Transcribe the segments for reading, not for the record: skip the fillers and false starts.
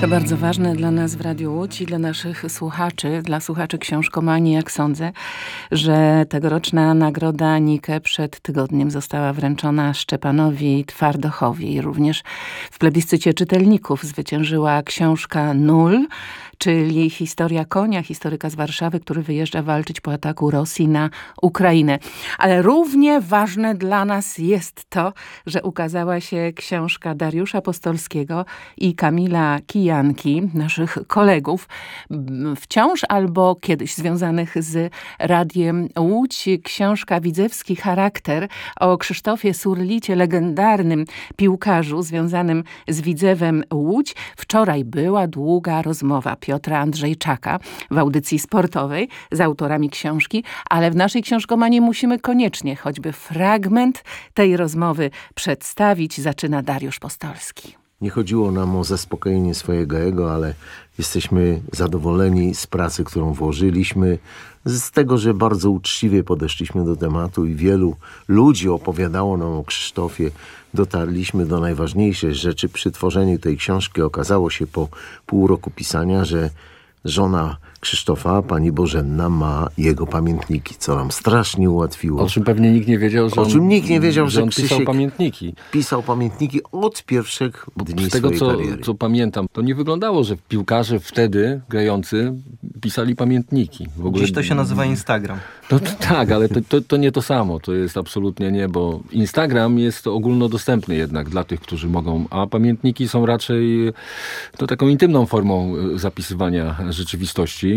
To bardzo ważne dla nas w Radiu Łódź i dla naszych słuchaczy, dla słuchaczy książkomanii, jak sądzę, że tegoroczna nagroda Nike przed tygodniem została wręczona Szczepanowi Twardochowi. Również w plebiscycie czytelników zwyciężyła książka Nul, czyli historia konia, historyka z Warszawy, który wyjeżdża walczyć po ataku Rosji na Ukrainę. Ale równie ważne dla nas jest to, że ukazała się książka Dariusza Postolskiego i Kamila Kijanki, naszych kolegów, wciąż albo kiedyś związanych z Radiem Łódź. Książka Widzewski charakter o Krzysztofie Surlicie, legendarnym piłkarzu związanym z Widzewem Łódź. Wczoraj była długa rozmowa Piotra Andrzejczaka w audycji sportowej z autorami książki, ale w naszej książkomanii musimy koniecznie choćby fragment tej rozmowy przedstawić. Zaczyna Dariusz Postolski. Nie chodziło nam o zaspokojenie swojego ego, ale jesteśmy zadowoleni z pracy, którą włożyliśmy, z tego, że bardzo uczciwie podeszliśmy do tematu i wielu ludzi opowiadało nam o Krzysztofie. Dotarliśmy do najważniejszej rzeczy. Przy tworzeniu tej książki okazało się po pół roku pisania, że żona Krzysztofa, pani Bożenna, ma jego pamiętniki, co nam strasznie ułatwiło. O czym pewnie nikt nie wiedział, że on pisał pamiętniki. Pisał pamiętniki od pierwszych dni swojej kariery. Z tego, co pamiętam, to nie wyglądało, że piłkarze wtedy grający pisali pamiętniki. W ogóle... Dziś to się nazywa Instagram. No tak, ale to nie to samo. To jest absolutnie nie, bo Instagram jest ogólnodostępny jednak dla tych, którzy mogą, a pamiętniki są raczej taką intymną formą zapisywania rzeczywistości.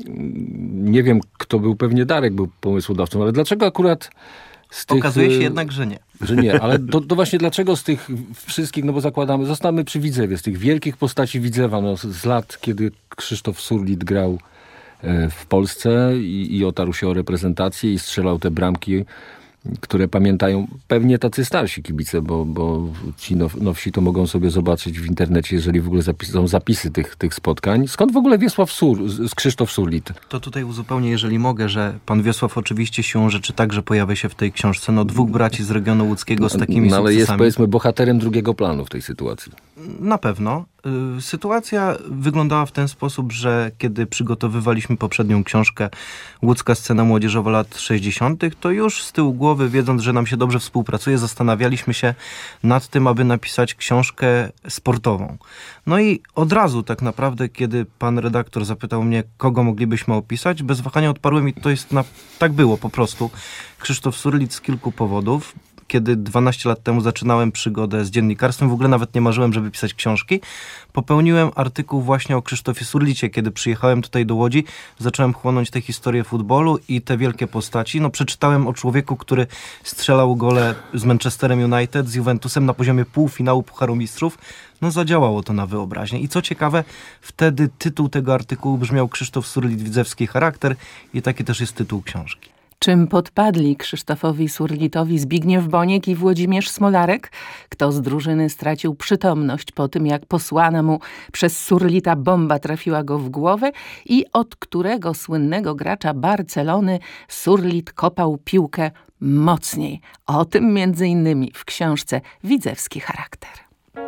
Nie wiem, kto był, pewnie Darek był pomysłodawcą, ale dlaczego akurat z tych... Okazuje się jednak, że nie. Że nie, ale to właśnie dlaczego z tych wszystkich, no bo zakładamy, zostamy przy Widzewie, z tych wielkich postaci Widzewa, no z lat, kiedy Krzysztof Surlit grał w Polsce i otarł się o reprezentację i strzelał te bramki, które pamiętają pewnie tacy starsi kibice, bo ci nowsi to mogą sobie zobaczyć w internecie, jeżeli w ogóle są zapisy tych spotkań. Skąd w ogóle Krzysztof Surlit? To tutaj uzupełnię, jeżeli mogę, że pan Wiesław oczywiście siłą rzeczy także pojawia się w tej książce. No, dwóch braci z regionu łódzkiego z takimi sukcesami. Ale jest, powiedzmy, bohaterem drugiego planu w tej sytuacji. Na pewno. Sytuacja wyglądała w ten sposób, że kiedy przygotowywaliśmy poprzednią książkę Łódzka scena młodzieżowa lat 60., to już z tyłu głowy, wiedząc, że nam się dobrze współpracuje, zastanawialiśmy się nad tym, aby napisać książkę sportową. No i od razu tak naprawdę, kiedy pan redaktor zapytał mnie, kogo moglibyśmy opisać, bez wahania odparłem i tak było po prostu. Krzysztof Surlit z kilku powodów. Kiedy 12 lat temu zaczynałem przygodę z dziennikarstwem, w ogóle nawet nie marzyłem, żeby pisać książki. Popełniłem artykuł właśnie o Krzysztofie Surlicie. Kiedy przyjechałem tutaj do Łodzi, zacząłem chłonąć tę historię futbolu i te wielkie postaci. No, przeczytałem o człowieku, który strzelał gole z Manchesterem United, z Juventusem na poziomie półfinału Pucharu Mistrzów. No, zadziałało to na wyobraźnię. I co ciekawe, wtedy tytuł tego artykułu brzmiał Krzysztof Surlit, Widzewski charakter i taki też jest tytuł książki. Czym podpadli Krzysztofowi Surlitowi Zbigniew Boniek i Włodzimierz Smolarek? Kto z drużyny stracił przytomność po tym, jak posłana mu przez Surlita bomba trafiła go w głowę i od którego słynnego gracza Barcelony Surlit kopał piłkę mocniej? O tym między innymi w książce Widzewski charakter.